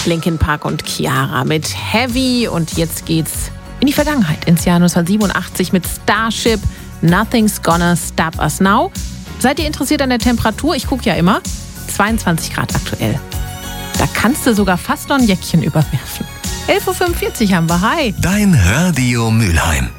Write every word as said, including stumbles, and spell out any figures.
Linkin Park und Ciara mit Heavy. Und jetzt geht's in die Vergangenheit, ins Jahr neunzehnhundertsiebenundachtzig mit Starship. Nothing's gonna stop us now. Seid ihr interessiert an der Temperatur? Ich gucke ja immer. zweiundzwanzig Grad aktuell. Da kannst du sogar fast noch ein Jäckchen überwerfen. elf Uhr fünfundvierzig haben wir. Hi. Dein Radio Mülheim.